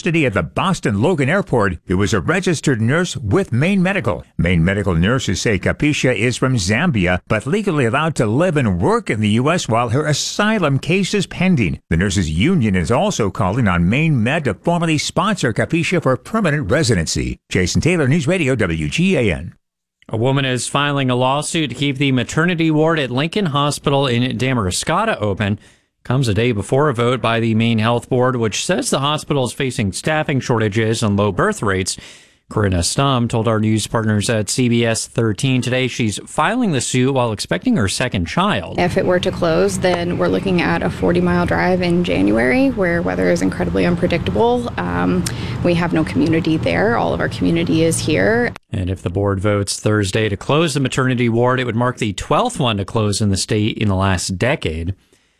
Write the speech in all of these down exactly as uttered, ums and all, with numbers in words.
custody at the Boston Logan Airport who was a registered nurse with Maine Medical. Maine Medical nurses say Kapisha is from Zambia, but legally allowed to live and work in the U S while her asylum case is pending. The nurses union is also calling on Maine Med to formally sponsor Kapisha for permanent residency. Jason Taylor, News Radio W G A N. A woman is filing a lawsuit to keep the maternity ward at Lincoln Hospital in Damariscotta open. Comes a day before a vote by the Maine Health Board, which says the hospital is facing staffing shortages and low birth rates. Corinna Stum told our news partners at C B S thirteen today she's filing the suit while expecting her second child. If it were to close, then we're looking at a forty-mile drive in January where weather is incredibly unpredictable. Um, we have no community there. All of our community is here. And if the board votes Thursday to close the maternity ward, it would mark the twelfth one to close in the state in the last decade.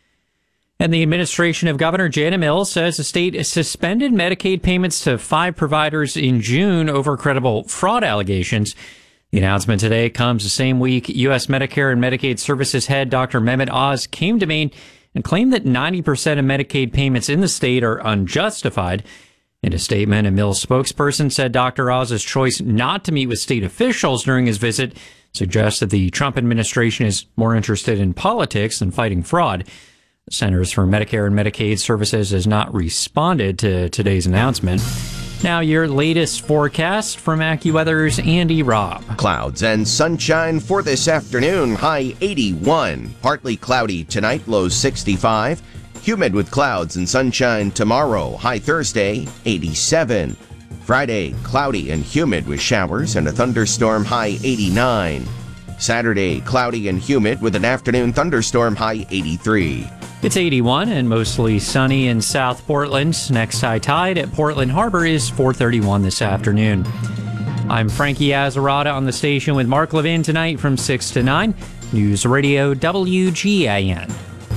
And the administration of Governor Jana Mills says the state suspended Medicaid payments to five providers in June over credible fraud allegations. The announcement today comes the same week U S Medicare and Medicaid Services head Doctor Mehmet Oz came to Maine and claimed that ninety percent of Medicaid payments in the state are unjustified. In a statement, a Mills spokesperson said Doctor Oz's choice not to meet with state officials during his visit suggests that the Trump administration is more interested in politics than fighting fraud. The Centers for Medicare and Medicaid Services has not responded to today's announcement. Now your latest forecast from AccuWeather's Andy Robb. Clouds and sunshine for this afternoon, high eighty-one. Partly cloudy tonight, low sixty-five. Humid with clouds and sunshine tomorrow, high Thursday, eighty-seven. Friday, cloudy and humid with showers and a thunderstorm, high eighty-nine. Saturday, cloudy and humid with an afternoon thunderstorm, high eighty-three. It's eighty-one and mostly sunny in South Portland. Next high tide at Portland Harbor is four thirty-one this afternoon. I'm Frankie Azarada on the station with Mark Levin tonight from six to nine. News Radio W G A N.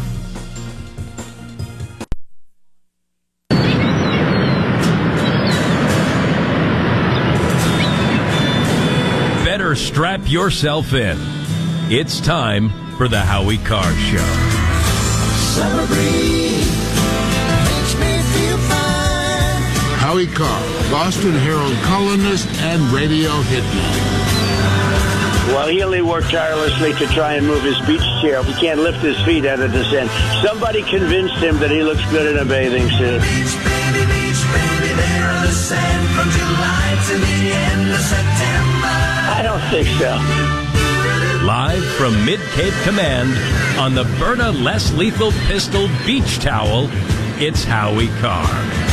Better strap yourself in. It's time for the Howie Carr Show. Summer breeze makes me feel fine. Howie Carr, Boston Herald columnist and radio hitman. Well, Healy worked tirelessly to try and move his beach chair. He can't lift his feet out of the sand. Somebody convinced him that he looks good in a bathing suit. Beach, baby, beach, baby, there on the sand from July to the end of September. I don't think so. Live from Mid-Cape Command on the Berta Less Lethal Pistol Beach Towel, it's Howie Carr.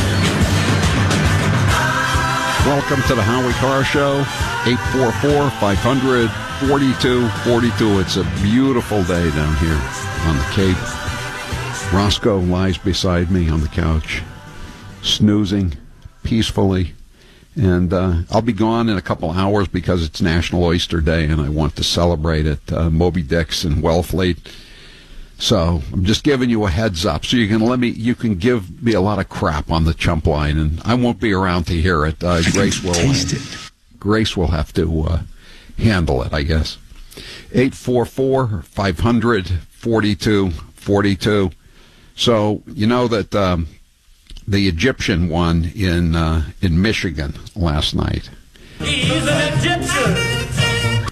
Welcome to the Howie Carr Show, eight four four, five hundred, forty-two forty-two. It's a beautiful day down here on the Cape. Roscoe lies beside me on the couch, snoozing peacefully. And uh, I'll be gone in a couple hours because it's National Oyster Day, and I want to celebrate at uh, Moby Dick's in Wellfleet. So I'm just giving you a heads up, so you can let me, you can give me a lot of crap on the chump line, and I won't be around to hear it. Uh, Grace will. Grace will have to uh, handle it, I guess. eight four four, five hundred, forty-two forty-two. So you know that. Um, The Egyptian won in uh, in Michigan last night. He's an Egyptian.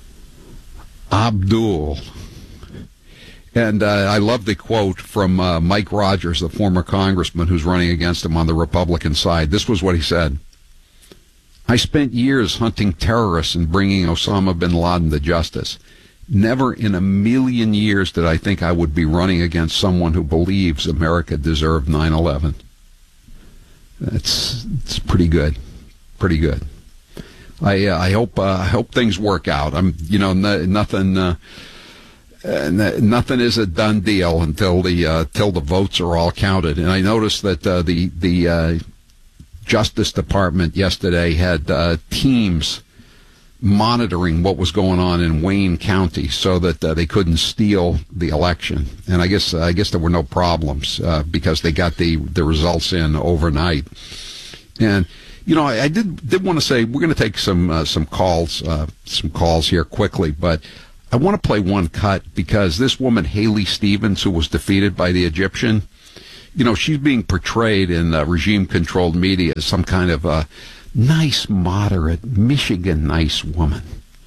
Abdul. And uh, I love the quote from uh, Mike Rogers, the former congressman who's running against him on the Republican side. This was what he said. I spent years hunting terrorists and bringing Osama bin Laden to justice. Never in a million years did I think I would be running against someone who believes America deserved nine eleven. That's it's pretty good, pretty good. I uh, I hope uh, I hope things work out. I'm you know n- nothing uh, uh, nothing is a done deal until the uh, till the votes are all counted. And I noticed that uh, the the uh, Justice Department yesterday had uh, teams monitoring what was going on in Wayne County so that uh, they couldn't steal the election. And I guess uh, I guess there were no problems uh, because they got the, the results in overnight. And you know, I, I did did want to say we're going to take some uh, some calls uh, some calls here quickly, but I want to play one cut because this woman Haley Stevens, who was defeated by the Egyptian, you know, she's being portrayed in uh, regime-controlled media as some kind of a nice, moderate, Michigan nice woman.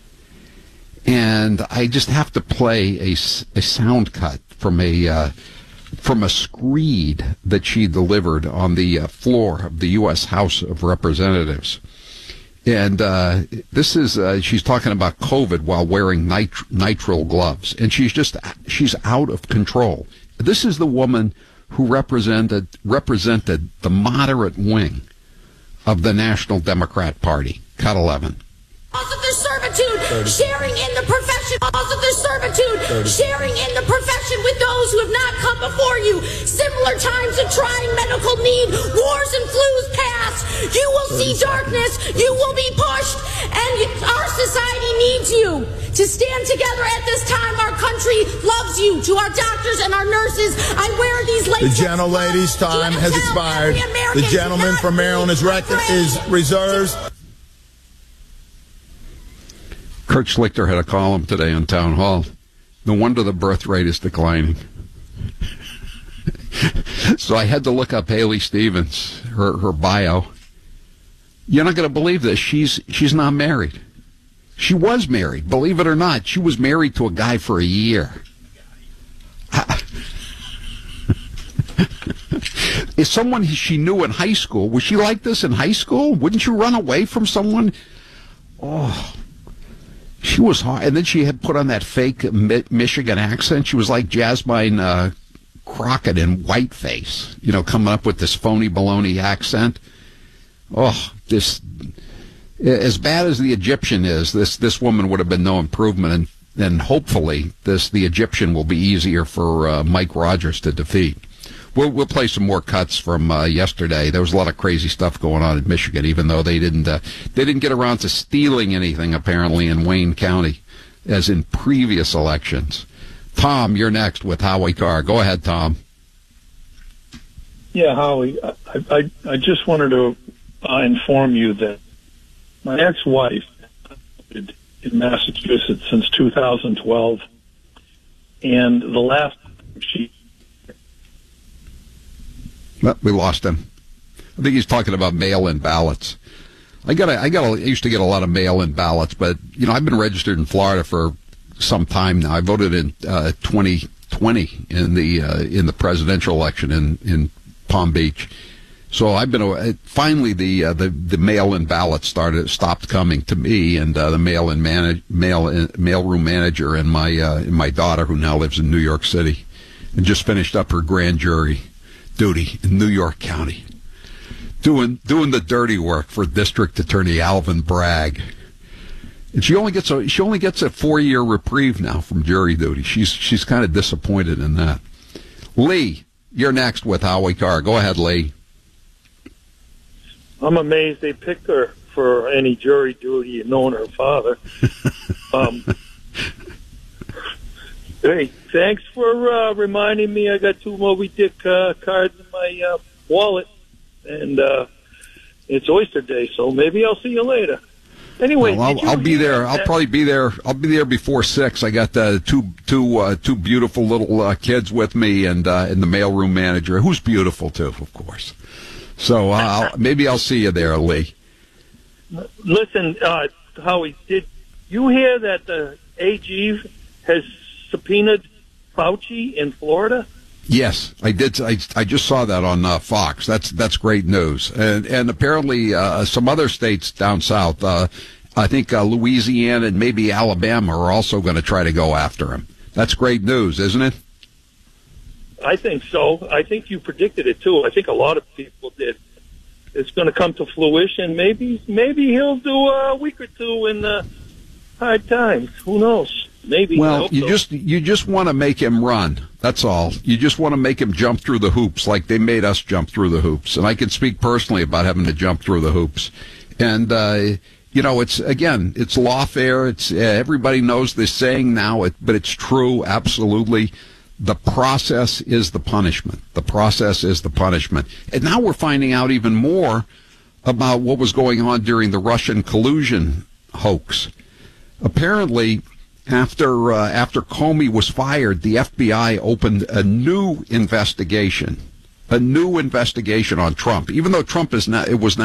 And I just have to play a, a sound cut from a uh, from a screed that she delivered on the uh, floor of the U S House of Representatives. And uh, this is, uh, she's talking about COVID while wearing nit- nitrile gloves. And she's just, she's out of control. This is the woman who represented represented the moderate wing of the National Democrat Party. Cut eleven. Because of their servitude, sharing in the profession, because of their servitude, sharing in the profession with those who have not come before you. Similar times of trying medical need, wars and flus past. You will see darkness, you will be pushed, and our society needs you to stand together at this time. Our country loves you. To our doctors and our nurses, I wear these latex The gentlelady's time has expired. The gentleman from Maryland is, rec- is reserved. Kurt Schlichter had a column today on Town Hall. No wonder the birth rate is declining. So I had to look up Haley Stevens, her, her bio. You're not going to believe this. She's she's not married. She was married, believe it or not. She was married to a guy for a year. Is someone she knew in high school, was she like this in high school? Wouldn't you run away from someone? Oh, she was hard. And then she had put on that fake Mi- Michigan accent. She was like Jasmine uh, Crockett in Whiteface, you know, coming up with this phony baloney accent. Oh, this, as bad as the Egyptian is, this, this woman would have been no improvement. And, and hopefully this, the Egyptian will be easier for uh, Mike Rogers to defeat. We'll, we'll play some more cuts from uh, yesterday. There was a lot of crazy stuff going on in Michigan, even though they didn't uh, they didn't get around to stealing anything, apparently, in Wayne County, as in previous elections. Tom, you're next with Howie Carr. Go ahead, Tom. Yeah, Howie, I, I, I just wanted to uh, inform you that my ex-wife lived in Massachusetts since two thousand twelve, and the last she Well, we lost him. I think he's talking about mail-in ballots. I got, a, I got, a, I used to get a lot of mail-in ballots, but you know, I've been registered in Florida for some time now. I voted in uh, twenty twenty in the uh, in the presidential election in, in Palm Beach. So I've been uh, finally the uh, the the mail-in ballots started stopped coming to me, and uh, the mail-in manage mail in, mailroom manager and my uh, and my daughter, who now lives in New York City, and just finished up her grand jury duty in New York County, doing doing the dirty work for District Attorney Alvin Bragg. And she only gets a she only gets a four year reprieve now from jury duty. She's she's kind of disappointed in that. Lee, you're next with Howie Carr. Go ahead, Lee. I'm amazed they picked her for any jury duty, knowing her father. um, hey, thanks for uh, reminding me. I got two Moby Dick uh, cards in my uh, wallet, and uh, it's Oyster Day, so maybe I'll see you later. Anyway, well, I'll, I'll be there. I'll probably be there. I'll be there before six. I got uh, two two uh, two beautiful little uh, kids with me, and uh, and the mailroom manager, who's beautiful too, of course. So uh, I'll, maybe I'll see you there, Lee. Listen, uh, Howie, did you hear that the A G has subpoenaed Fauci in Florida? Yes, I did. I, I just saw that on uh, Fox. That's that's great news. And and apparently uh, some other states down south, uh, I think uh, Louisiana and maybe Alabama are also going to try to go after him. That's great news, isn't it? I think so. I think you predicted it too. I think a lot of people did. It's going to come to fruition. Maybe maybe he'll do a week or two in uh, hard times. Who knows? Maybe. Well, you so. just you just want to make him run. That's all. You just want to make him jump through the hoops like they made us jump through the hoops. And I can speak personally about having to jump through the hoops. And uh, you know, it's again, it's lawfare. It's uh, everybody knows this saying now, it, but it's true. Absolutely, the process is the punishment. The process is the punishment. And now we're finding out even more about what was going on during the Russian collusion hoax. Apparently, After uh, after Comey was fired, the F B I opened a new investigation a new investigation on Trump, even though Trump is not, it was not